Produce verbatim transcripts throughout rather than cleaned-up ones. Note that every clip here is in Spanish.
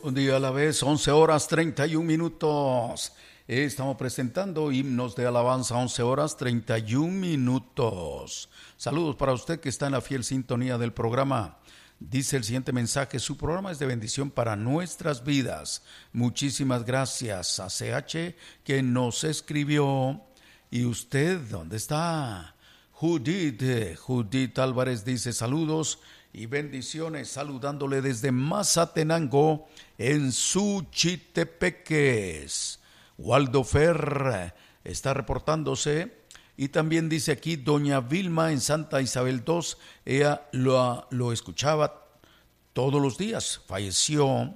Un día a la vez, once horas treinta y un minutos. Estamos presentando himnos de alabanza, once horas treinta y un minutos. Saludos para usted que está en la fiel sintonía del programa. Dice el siguiente mensaje: su programa es de bendición para nuestras vidas. Muchísimas gracias a C H que nos escribió. ¿Y usted dónde está? Judith, Judith Álvarez dice saludos y bendiciones, saludándole desde Mazatenango en Suchitepeques. Waldo Fer está reportándose. Y también dice aquí doña Vilma en Santa Isabel dos, ella lo, lo escuchaba todos los días, falleció uh,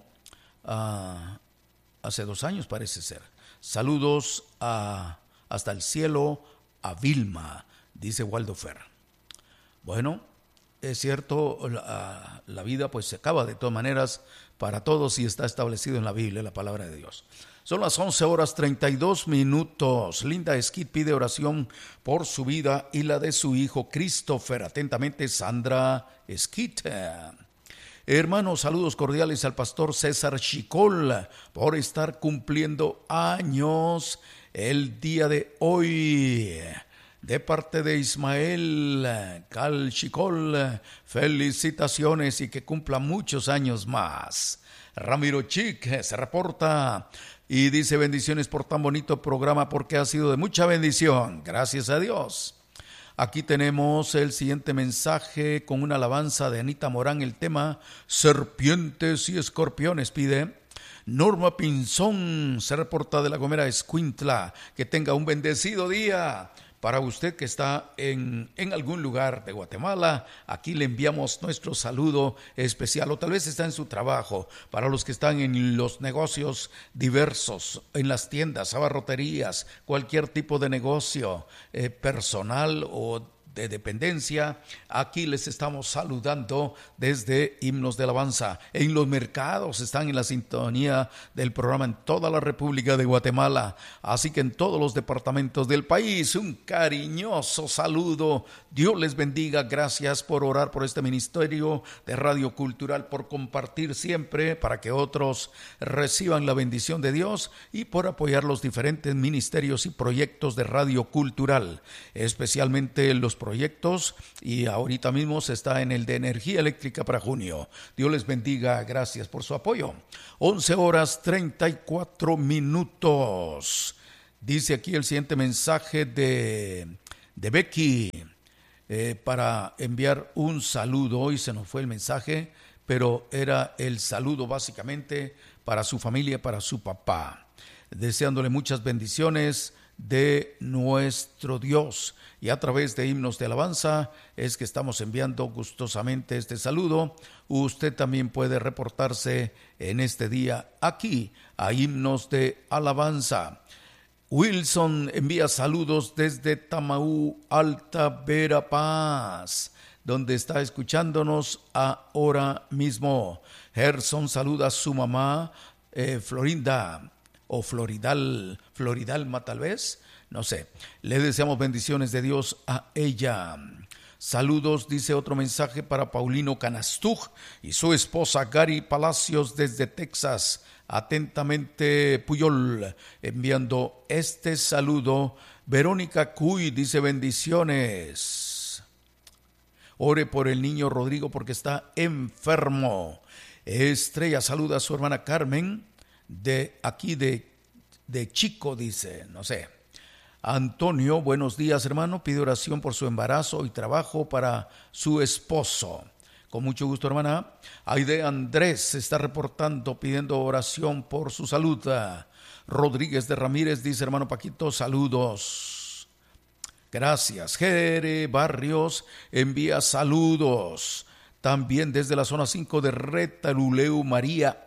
hace dos años parece ser. Saludos a, hasta el cielo a Vilma, dice Waldo Fer. Bueno, es cierto, la, la vida pues se acaba de todas maneras para todos y está establecido en la Biblia, la palabra de Dios. Son las once horas treinta y dos minutos. Linda Esquit pide oración por su vida y la de su hijo Christopher. Atentamente, Sandra Esquit. Hermanos, saludos cordiales al pastor César Chicol por estar cumpliendo años el día de hoy. De parte de Ismael Cal Chicol, felicitaciones y que cumpla muchos años más. Ramiro Chic se reporta y dice bendiciones por tan bonito programa porque ha sido de mucha bendición. Gracias a Dios. Aquí tenemos el siguiente mensaje con una alabanza de Anita Morán. El tema serpientes y escorpiones pide. Norma Pinzón se reporta de La Gomera, Escuintla. Que tenga un bendecido día. Para usted que está en, en algún lugar de Guatemala, aquí le enviamos nuestro saludo especial, o tal vez está en su trabajo. Para los que están en los negocios diversos, en las tiendas, abarroterías, cualquier tipo de negocio eh, personal o de dependencia, aquí les estamos saludando desde Himnos de Alabanza. En los mercados están en la sintonía del programa en toda la República de Guatemala, así que en todos los departamentos del país, un cariñoso saludo. Dios les bendiga, gracias por orar por este ministerio de Radio Cultural, por compartir siempre para que otros reciban la bendición de Dios y por apoyar los diferentes ministerios y proyectos de Radio Cultural, especialmente los proyectos, y ahorita mismo se está en el de energía eléctrica para junio. Dios les bendiga, gracias por su apoyo. once horas treinta y cuatro minutos. Dice aquí el siguiente mensaje de, de Becky eh, para enviar un saludo. Hoy se nos fue el mensaje, pero era el saludo básicamente para su familia, para su papá, deseándole muchas bendiciones de nuestro Dios. Y a través de Himnos de Alabanza es que estamos enviando gustosamente este saludo. Usted también puede reportarse en este día aquí a Himnos de Alabanza. Wilson envía saludos desde Tamaú, Alta Verapaz, donde está escuchándonos ahora mismo. Gerson saluda a su mamá eh, Florinda o Floridal, Floridalma tal vez, no sé. Le deseamos bendiciones de Dios a ella. Saludos, dice otro mensaje para Paulino Canastuj y su esposa Gary Palacios desde Texas. Atentamente Puyol, enviando este saludo. Verónica Cuy dice bendiciones. Ore por el niño Rodrigo porque está enfermo. Estrella saluda a su hermana Carmen de aquí de, de Chico, dice, no sé. Antonio, buenos días hermano, pide oración por su embarazo y trabajo para su esposo. Con mucho gusto hermana. Aide Andrés se está reportando pidiendo oración por su salud. Rodríguez de Ramírez dice hermano Paquito, saludos. Gracias. Jere Barrios envía saludos. También desde la zona cinco de Retaluleu, María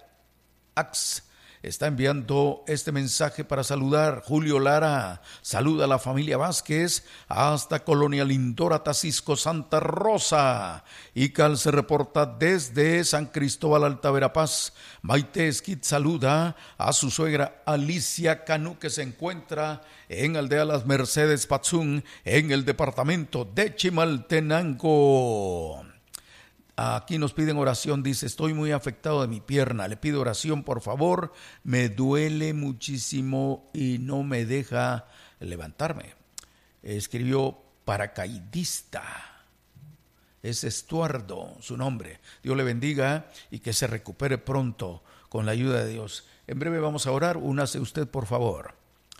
Ax está enviando este mensaje para saludar. Julio Lara saluda a la familia Vázquez hasta Colonia Lindora, Tacisco, Santa Rosa. Ical se reporta desde San Cristóbal, Alta Verapaz. Maite Esquit saluda a su suegra Alicia Canú, que se encuentra en Aldea Las Mercedes, Patzún, en el departamento de Chimaltenango. Aquí nos piden oración, dice, estoy muy afectado de mi pierna, le pido oración por favor, me duele muchísimo y no me deja levantarme. Escribió paracaidista, es Estuardo su nombre. Dios le bendiga y que se recupere pronto con la ayuda de Dios. En breve vamos a orar, únase usted por favor.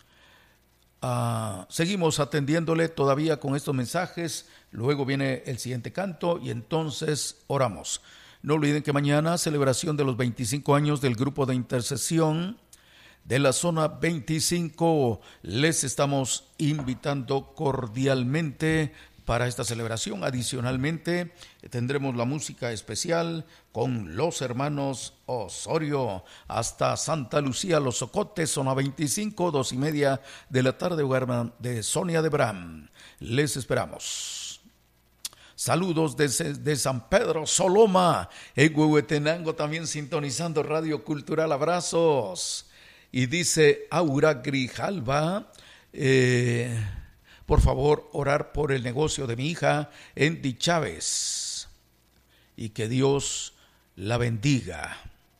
Uh, seguimos atendiéndole todavía con estos mensajes, luego viene el siguiente canto y entonces oramos. No olviden que mañana celebración de los veinticinco años del grupo de intercesión de la zona veinticinco, les estamos invitando cordialmente para esta celebración. Adicionalmente tendremos la música especial con los hermanos Osorio hasta Santa Lucía, Los Ocotes, zona veinticinco, dos y media de la tarde, hogar de Sonia de Bram. Les esperamos. Saludos desde de San Pedro Soloma, en Huehuetenango, también sintonizando Radio Cultural. Abrazos. Y dice Aura Grijalva, eh, por favor, orar por el negocio de mi hija, Andy Chávez, y que Dios la bendiga.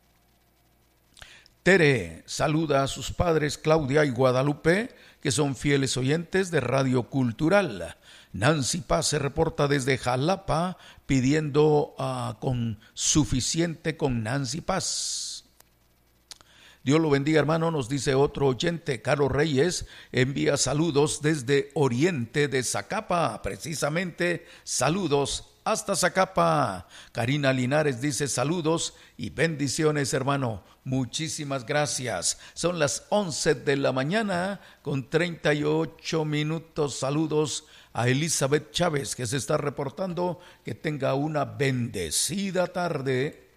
Tere saluda a sus padres Claudia y Guadalupe, que son fieles oyentes de Radio Cultural. Nancy Paz se reporta desde Jalapa pidiendo uh, con suficiente con Nancy Paz. Dios lo bendiga, hermano, nos dice otro oyente. Carlos Reyes envía saludos desde Oriente de Zacapa, precisamente saludos hasta Zacapa. Karina Linares dice saludos y bendiciones, hermano. Muchísimas gracias. Son las once de la mañana con treinta y ocho minutos. Saludos a Elizabeth Chávez, que se está reportando. Que tenga una bendecida tarde.